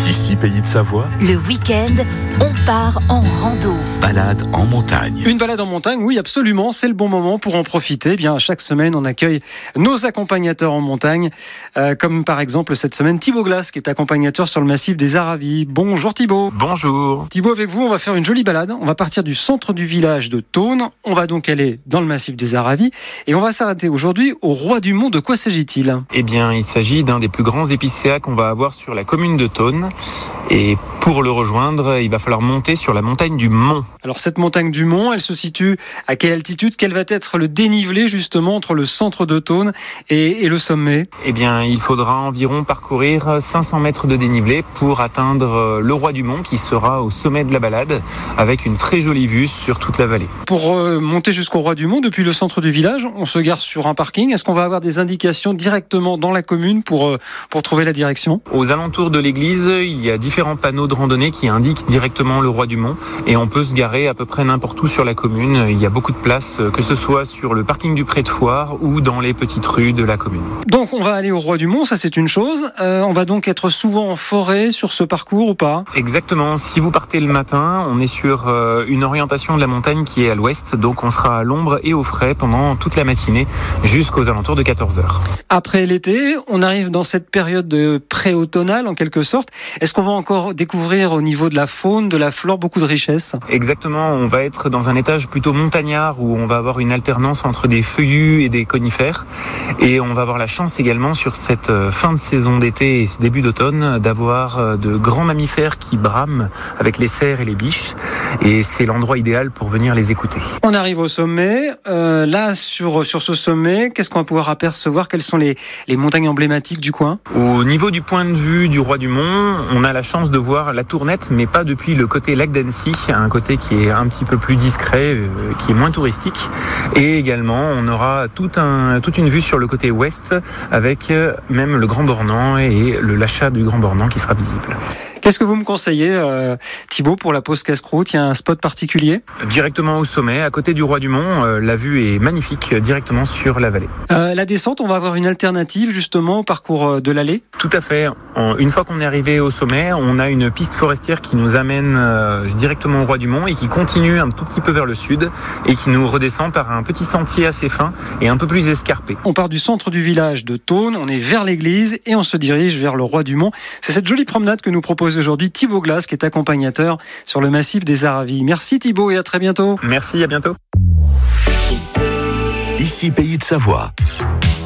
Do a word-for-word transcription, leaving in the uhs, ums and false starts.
Ici Pays de Savoie, Le week-end, on part en rando. balade en montagne. Une balade en montagne, oui, absolument, c'est le bon moment pour en profiter. Eh bien, chaque semaine, on accueille nos accompagnateurs en montagne, euh, comme par exemple cette semaine Thibaut Glass, qui est accompagnateur sur le massif des Aravis. Bonjour Thibaut. Bonjour. Thibaut, avec vous, on va faire une jolie balade. On va partir du centre du village de Thônes. On va donc aller dans le massif des Aravis et on va s'arrêter aujourd'hui au Roi du Mont. De quoi s'agit-il ? Eh bien, il s'agit d'un des plus grands épicéas qu'on va avoir sur la commune de Thônes. Et pour le rejoindre, il va falloir monter sur la montagne du Mont. Alors cette montagne du Mont, elle se situe à quelle altitude ? Quel va être le dénivelé justement entre le centre de Thônes et, et le sommet ? Eh bien, il faudra environ parcourir cinq cents mètres de dénivelé pour atteindre le Roi du Mont qui sera au sommet de la balade avec une très jolie vue sur toute la vallée. Pour euh, monter jusqu'au Roi du Mont, depuis le centre du village, on se gare sur un parking. Est-ce qu'on va avoir des indications directement dans la commune pour, euh, pour trouver la direction ? Aux alentours de l'église, il y a différents panneaux de randonnée qui indiquent directement le Roi du Mont et on peut se garer à peu près n'importe où sur la commune. Il y a beaucoup de place, que ce soit sur le parking du Pré de Foire ou dans les petites rues de la commune. Donc on va aller au Roi du Mont, ça c'est une chose. Euh, on va donc être souvent en forêt sur ce parcours ou pas ? Exactement. Si vous partez le matin, on est sur euh, une orientation de la montagne qui est à l'ouest, donc on sera à l'ombre et au frais pendant toute la matinée jusqu'aux alentours de quatorze heures. Après l'été, on arrive dans cette période de pré-automnale en quelque sorte. Est-ce qu'on va encore découvrir au niveau de la faune, de la flore, beaucoup de richesses ? Exactement, on va être dans un étage plutôt montagnard où on va avoir une alternance entre des feuillus et des conifères. Et on va avoir la chance également sur cette fin de saison d'été et ce début d'automne d'avoir de grands mammifères qui brament avec les cerfs et les biches. Et c'est l'endroit idéal pour venir les écouter. On arrive au sommet. Euh, là, sur, sur ce sommet, qu'est-ce qu'on va pouvoir apercevoir ? Quelles sont les, les montagnes emblématiques du coin ? Au niveau du point de vue du Roi du Mont, on a la chance de voir la Tournette, mais pas depuis le côté lac d'Annecy, un côté qui est un petit peu plus discret, euh, qui est moins touristique. Et également, on aura tout un, toute une vue sur le côté ouest, avec euh, même le Grand Bornand et le Lachat du Grand Bornand qui sera visible. Qu'est-ce que vous me conseillez, euh, Thibaut, pour la pause casse-croûte ? Il y a un spot particulier ? Directement au sommet, à côté du Roi du Mont, euh, la vue est magnifique, euh, directement sur la vallée. euh, La descente, on va avoir une alternative justement au parcours de l'allée ? Tout à fait. En, une fois qu'on est arrivé au sommet, on a une piste forestière qui nous amène euh, directement au Roi du Mont et qui continue un tout petit peu vers le sud et qui nous redescend par un petit sentier assez fin et un peu plus escarpé. On part du centre du village de Thônes, on est vers l'église et on se dirige vers le Roi du Mont. C'est cette jolie promenade que nous propose aujourd'hui Thibaut Glass, qui est accompagnateur sur le massif des Aravis. Merci Thibaut et à très bientôt. Merci, à bientôt. Ici Pays de Savoie.